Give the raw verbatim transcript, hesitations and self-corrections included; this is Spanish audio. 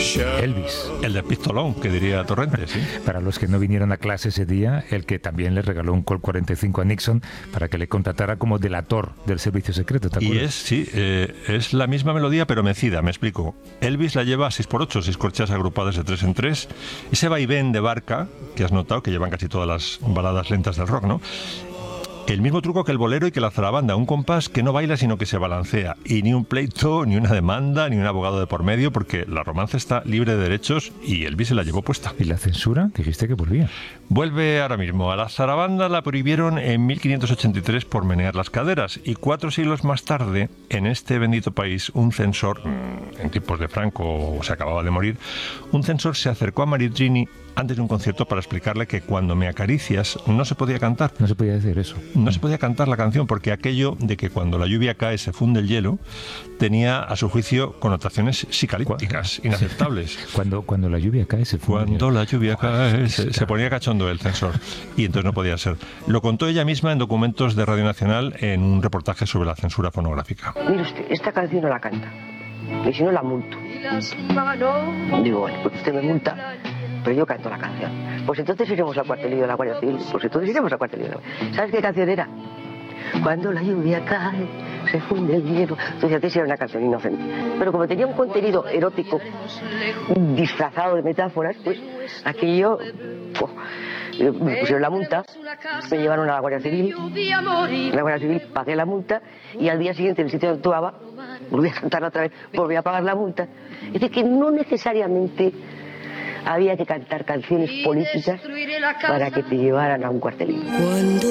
Elvis. El del pistolón, que diría Torrente, sí. Para los que no vinieron a clase ese día, el que también le regaló un Colt cuarenta y cinco a Nixon para que le contratara como delator del servicio secreto, ¿te acuerdas? Y es, sí, eh, es la misma melodía pero mecida, me explico. Elvis la lleva a seis por ocho, seis corcheas agrupadas de tres en tres. Ese vaivén de barca, que has notado, que llevan casi todas las baladas lentas del rock, ¿no? El mismo truco que el bolero y que la zarabanda, un compás que no baila sino que se balancea, y ni un pleito, ni una demanda, ni un abogado de por medio, porque la romance está libre de derechos y Elvis se la llevó puesta. ¿Y la censura? Dijiste que volvía. Vuelve ahora mismo. A la zarabanda la prohibieron en mil quinientos ochenta y tres por menear las caderas, y cuatro siglos más tarde, en este bendito país, un censor, en tiempos de Franco, se acababa de morir, un censor se acercó a Maritrini antes de un concierto para explicarle que Cuando me acaricias no se podía cantar. No se podía decir eso. No se podía cantar la canción porque aquello de que cuando la lluvia cae se funde el hielo tenía, a su juicio, connotaciones psicalípticas, inaceptables. Cuando, cuando la lluvia cae se funde Cuando el hielo. la lluvia cae se, se ponía cachondo el censor y entonces no podía ser. Lo contó ella misma en documentos de Radio Nacional en un reportaje sobre la censura fonográfica. Mire usted, esta canción no la canta. Y si no, la multo. Digo, bueno, pues usted me multa, pero yo canto la canción. Pues entonces iremos al cuartelillo de la Guardia Civil. Pues entonces iremos al cuartelillo de la Guardia Civil. ¿Sabes qué canción era? Cuando la lluvia cae, se funde el hielo. Entonces antes era una canción inocente. Pero como tenía un contenido erótico disfrazado de metáforas, pues aquello... Oh, me pusieron la multa, me llevaron a la Guardia Civil, en la Guardia Civil pagué la multa y al día siguiente en el sitio donde actuaba volví a cantarla otra vez, volví a pagar la multa. Es decir, que no necesariamente había que cantar canciones políticas para que te llevaran a un cuartelillo.